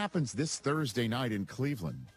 happens this Thursday night in Cleveland?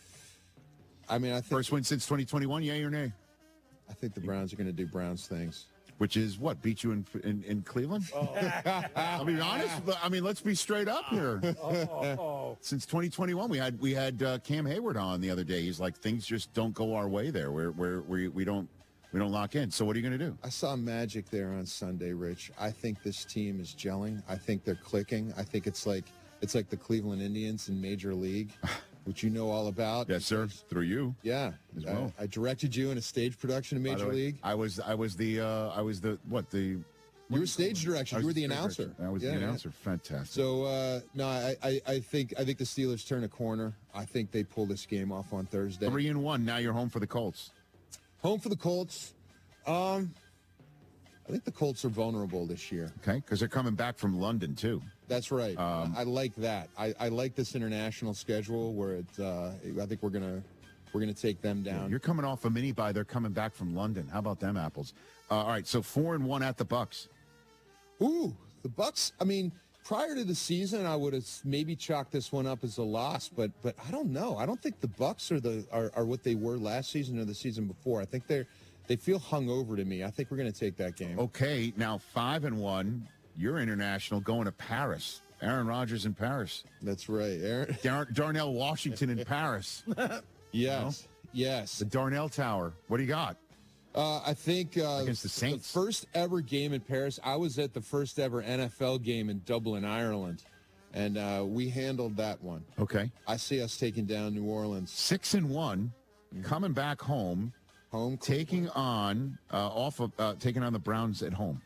I mean, I think First win since 2021, yay or nay? I think the Browns are going to do Browns things. Which is what? Beat you in Cleveland? I'll be honest. I mean, let's be straight up here. Since 2021, we had Cam Hayward on the other day. He's like, things just don't go our way there. We don't lock in. So what are you going to do? I saw magic there on Sunday, Rich. I think this team is gelling. I think they're clicking. I think it's like the Cleveland Indians in Major League, which you know all about. Yes, sir. Through you. Yeah. As well. I directed you in a stage production in Major League. I was the what the. You were stage director. You were the announcer. I was the announcer. Fantastic. So no, I think the Steelers turn a corner. I think they pull this game off on Thursday. 3-1. Now you're home for the Colts. Home for the Colts. I think the Colts are vulnerable this year. Okay, because they're coming back from London too. That's right. I like that. I like this international schedule where it's. I think we're gonna take them down. Yeah, you're coming off a mini bye. They're coming back from London. How about them apples? All right, so 4-1 at the Bucks. Ooh, the Bucks. I mean, prior to the season, I would have maybe chalked this one up as a loss, but I don't know. I don't think the Bucks are what they were last season or the season before. I think they feel hungover to me. I think we're going to take that game. Okay, now 5-1. You're international, going to Paris. Aaron Rodgers in Paris. That's right. Darnell Washington in Paris. Yes. Yes. The Darnell Tower. What do you got? I think against the Saints. The first ever game in Paris. I was at the first ever NFL game in Dublin, Ireland, and we handled that one. Okay. I see us taking down New Orleans. 6-1, coming back home, taking on the Browns at home.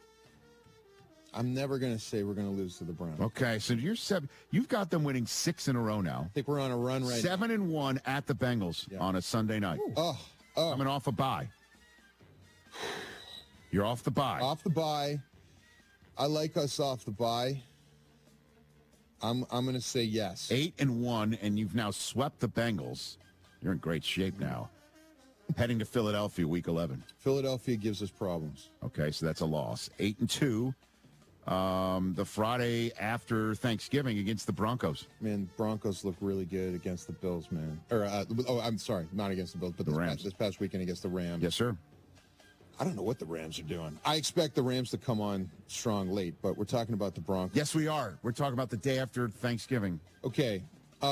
I'm never going to say we're going to lose to the Browns. Okay, so you've got them winning 6 in a row now. I think we're on a run right now. 7-1 at the Bengals on a Sunday night. Coming off a bye. You're off the bye. Off the bye. I like us off the bye. I'm going to say yes. 8-1, and you've now swept the Bengals. You're in great shape now. Heading to Philadelphia, Week 11. Philadelphia gives us problems. Okay, so that's a loss. 8-2. The Friday after Thanksgiving against the Broncos. Man, Broncos look really good against the Bills, man. I'm sorry, not against the Bills, but the Rams. This past weekend against the Rams. Yes, sir. I don't know what the Rams are doing. I expect the Rams to come on strong late, but we're talking about the Broncos. Yes, we are. We're talking about the day after Thanksgiving. Okay.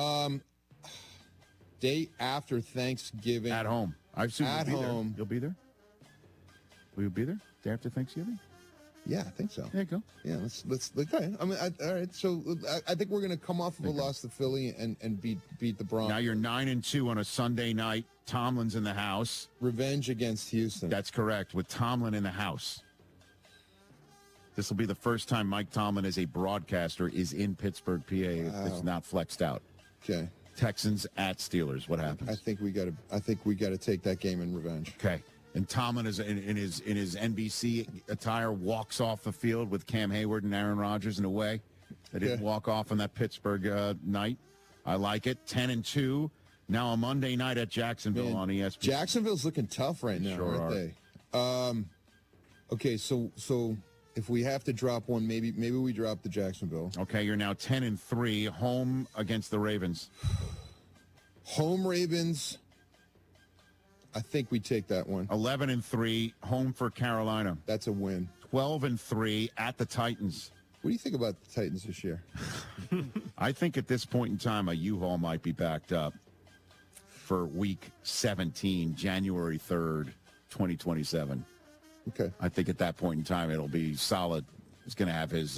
Day after Thanksgiving. At home. I assume at home. You'll be there? Will you be there day after Thanksgiving? Yeah, I think so. There you go. Yeah, let's okay. I mean, all right. So I think we're going to come off of a loss to Philly and beat the Broncos. Now you're 9-2 on a Sunday night. Tomlin's in the house. Revenge against Houston. That's correct. With Tomlin in the house. This will be the first time Mike Tomlin, as a broadcaster, is in Pittsburgh, PA. Wow. It's not flexed out. Okay. Texans at Steelers. What happens? I think we got to take that game in revenge. Okay. And Tomlin is in his NBC attire, walks off the field with Cam Hayward and Aaron Rodgers in a way. They didn't walk off on that Pittsburgh night. I like it. 10-2. Now a Monday night at Jacksonville on ESPN. Jacksonville's looking tough right now, aren't they? Okay, so if we have to drop one, maybe we drop the Jacksonville. Okay, you're now 10-3, home against the Ravens. Home Ravens. I think we take that one. 11-3, home for Carolina. That's a win. 12-3 at the Titans. What do you think about the Titans this year? I think at this point in time, a U-Haul might be backed up for Week 17, January 3rd, 2027. Okay. I think at that point in time, it'll be solid. He's going to have his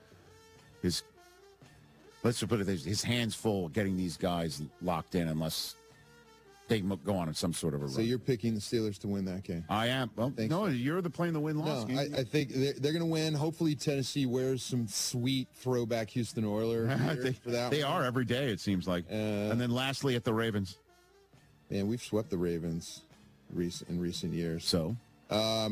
let's just put it this, his hands full getting these guys locked in unless they go on some sort of a run. So you're picking the Steelers to win that game? I am. Well, no, you're the playing the win-loss game. I think they're going to win. Hopefully Tennessee wears some sweet throwback Houston Oilers for that They are every day, it seems like. And then lastly at the Ravens. Man, we've swept the Ravens in recent years. So? What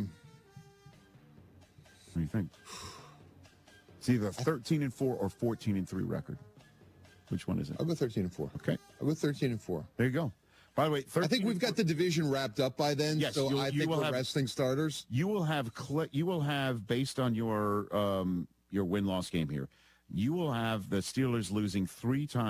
do you think? It's either 13-4 or 14-3 record. Which one is it? I'll go 13-4. Okay. I'll go 13-4. There you go. By the way, I think we've got the division wrapped up by then. Yes, so I think we're resting starters. You will have based on your win-loss game here. You will have the Steelers losing 3 times.